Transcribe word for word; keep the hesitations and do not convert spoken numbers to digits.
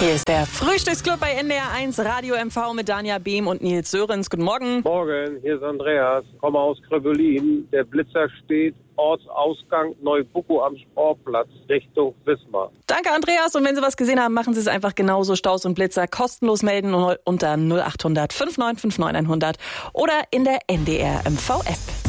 Hier ist der Frühstücksclub bei N D R eins Radio M V mit Danja Behm und Nils Sörensen. Guten Morgen. Morgen, hier ist Andreas, komme aus Kröbelin. Der Blitzer steht Ortsausgang Neubuckow am Sportplatz Richtung Wismar. Danke, Andreas. Und wenn Sie was gesehen haben, machen Sie es einfach genauso. Staus und Blitzer kostenlos melden unter null acht hundert fünfundneunzig neunundfünfzig neunhundert oder in der N D R M V App.